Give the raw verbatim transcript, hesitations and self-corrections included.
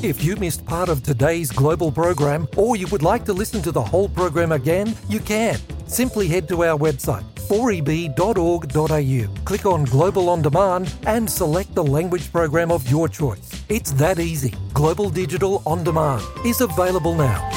If you missed part of today's global program, or you would like to listen to the whole program again, you can. Simply head to our website, four e b dot org dot a u, click on Global On Demand and select the language program of your choice. It's that easy. Global Digital On Demand is available now.